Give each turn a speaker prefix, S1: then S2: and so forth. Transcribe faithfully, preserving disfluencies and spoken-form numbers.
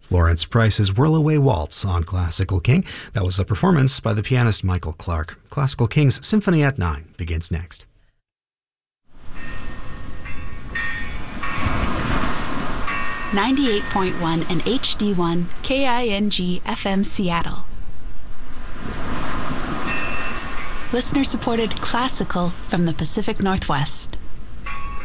S1: Florence Price's Whirl Away Waltz on Classical King. That was a performance by the pianist Michael Clark. Classical King's Symphony at Nine begins next.
S2: ninety-eight point one and H D one K I N G F M Seattle. Listener-supported classical from the Pacific Northwest.